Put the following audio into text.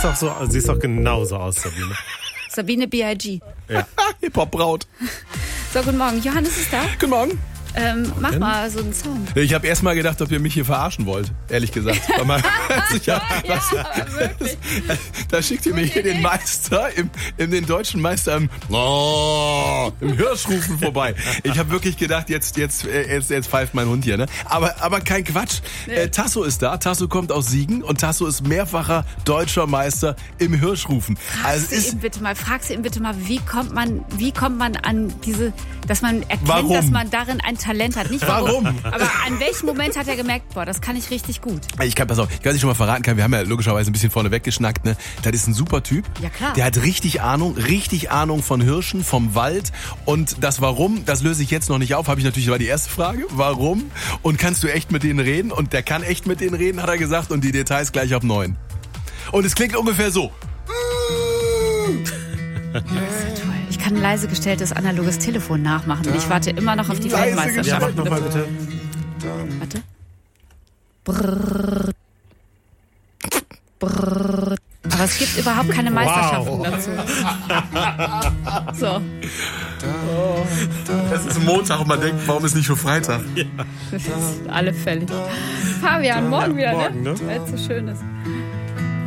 siehst doch genauso aus, Sabine. Sabine B.I.G. Ja. Hip-Hop-Braut. So, guten Morgen. Johannes ist da. Guten Morgen. Mach mal so einen Sound. Ich habe erst mal gedacht, ob ihr mich hier verarschen wollt, ehrlich gesagt. Wirklich. Da schickt ihr mir hier den Meister, den deutschen Meister im Hirschrufen vorbei. Ich habe wirklich gedacht, jetzt pfeift mein Hund hier. Ne? Aber kein Quatsch. Nee. Tasso ist da. Tasso kommt aus Siegen und Tasso ist mehrfacher deutscher Meister im Hirschrufen. Frag sie ihm bitte mal, wie kommt man an diese, dass man erkennt, Warum? dass man darin ein Talent hat. Nicht warum. Aber an welchem Moment hat er gemerkt, boah, das kann ich richtig gut. Ich kann nicht schon mal verraten, wir haben ja logischerweise ein bisschen vorne weggeschnackt, ne? Das ist ein super Typ. Ja, klar. Der hat richtig Ahnung von Hirschen, vom Wald. Und das Warum, das löse ich jetzt noch nicht auf, war die erste Frage. Warum? Und kannst du echt mit denen reden? Und der kann echt mit denen reden, hat er gesagt. Und die Details gleich auf 9. Und es klingt ungefähr so. Das ist ja toll. Ich kann ein leise gestelltes analoges Telefon nachmachen und ich warte immer noch auf die Weltmeisterschaft. Ja, mach nochmal bitte. Warte. Brrr. Brrr. Aber es gibt überhaupt keine Meisterschaften dazu. So. Das ist Montag und man denkt, warum ist nicht schon Freitag? Ja. Das ist alle fällig. Fabian, morgen wieder, morgen, ne? Weil es so schön ist.